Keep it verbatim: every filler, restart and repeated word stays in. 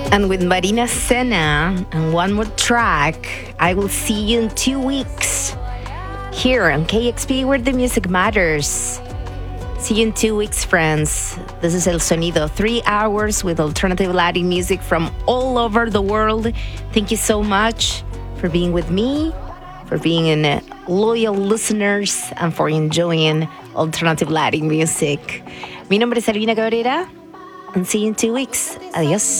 And with Marina Senna and one more track, I will see you in two weeks here on K X P where the music matters. See you in two weeks, friends. This is El Sonido, three hours with alternative Latin music from all over the world. Thank you so much for being with me, for being in loyal listeners, and for enjoying alternative Latin music. Mi nombre es Albina Cabrera, and see you in two weeks. Adiós.